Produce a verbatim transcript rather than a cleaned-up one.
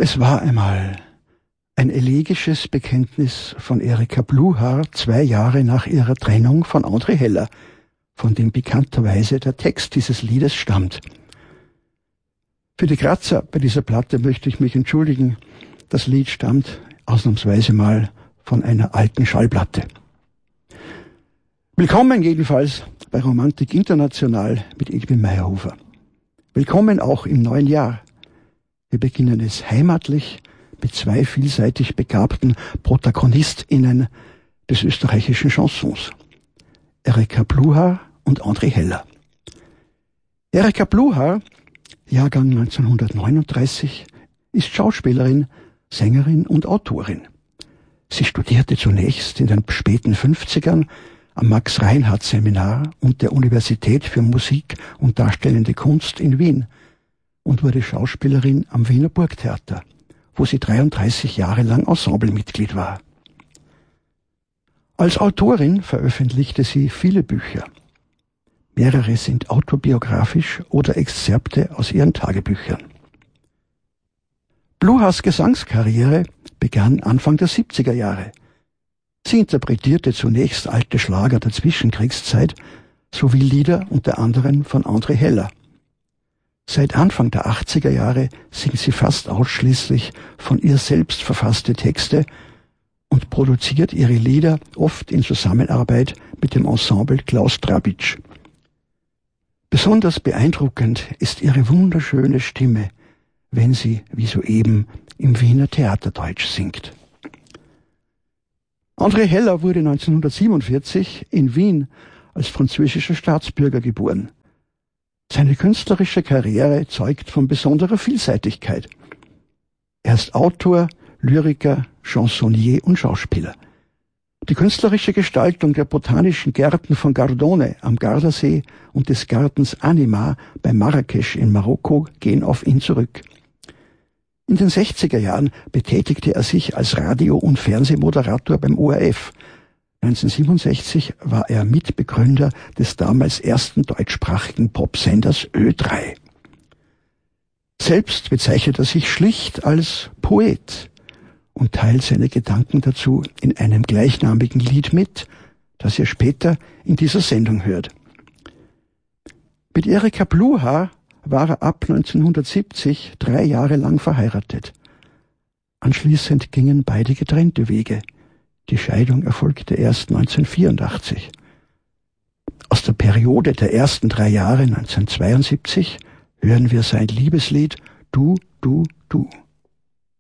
Es war einmal ein elegisches Bekenntnis von Erika Bluhar zwei Jahre nach ihrer Trennung von André Heller, von dem bekannterweise der Text dieses Liedes stammt. Für die Kratzer bei dieser Platte möchte ich mich entschuldigen. Das Lied stammt ausnahmsweise mal von einer alten Schallplatte. Willkommen jedenfalls bei Romantik International mit Edwin Meyerhofer. Willkommen auch im neuen Jahr. Wir beginnen es heimatlich mit zwei vielseitig begabten ProtagonistInnen des österreichischen Chansons. Erika Bluhar und André Heller. Erika Bluhar, Jahrgang neunzehnhundertneununddreißig, ist Schauspielerin, Sängerin und Autorin. Sie studierte zunächst in den späten fünfzigern am Max-Reinhardt-Seminar und der Universität für Musik und Darstellende Kunst in Wien und wurde Schauspielerin am Wiener Burgtheater, wo sie dreiunddreißig Jahre lang Ensemblemitglied war. Als Autorin veröffentlichte sie viele Bücher. Mehrere sind autobiografisch oder Exzerpte aus ihren Tagebüchern. Bluhars Gesangskarriere begann Anfang der siebziger Jahre. Sie interpretierte zunächst alte Schlager der Zwischenkriegszeit sowie Lieder unter anderem von André Heller. Seit Anfang der achtziger Jahre singt sie fast ausschließlich von ihr selbst verfasste Texte und produziert ihre Lieder oft in Zusammenarbeit mit dem Ensemble Klaus Drabitsch. Besonders beeindruckend ist ihre wunderschöne Stimme, wenn sie, wie soeben, im Wiener Theaterdeutsch singt. André Heller wurde neunzehnhundertsiebenundvierzig in Wien als französischer Staatsbürger geboren. Seine künstlerische Karriere zeugt von besonderer Vielseitigkeit. Er ist Autor, Lyriker, Chansonnier und Schauspieler. Die künstlerische Gestaltung der botanischen Gärten von Gardone am Gardasee und des Gartens Anima bei Marrakesch in Marokko gehen auf ihn zurück. In den sechziger Jahren betätigte er sich als Radio- und Fernsehmoderator beim O R F. neunzehnhundertsiebenundsechzig war er Mitbegründer des damals ersten deutschsprachigen Popsenders Ö drei. Selbst bezeichnet er sich schlicht als Poet und teilt seine Gedanken dazu in einem gleichnamigen Lied mit, das ihr später in dieser Sendung hört. Mit Erika Bluhar war er ab neunzehnhundertsiebzig drei Jahre lang verheiratet. Anschließend gingen beide getrennte Wege. Die Scheidung erfolgte erst neunzehnhundertvierundachtzig. Aus der Periode der ersten drei Jahre neunzehnhundertzweiundsiebzig hören wir sein Liebeslied Du, du, du.